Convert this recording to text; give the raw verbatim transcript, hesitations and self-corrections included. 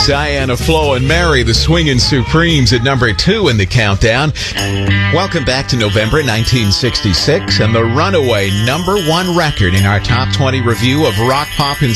Diana, Flo, and Mary, the Swingin' Supremes, at number two in the countdown. Welcome back to November nineteen sixty-six and the runaway number one record in our top twenty review of rock, pop, and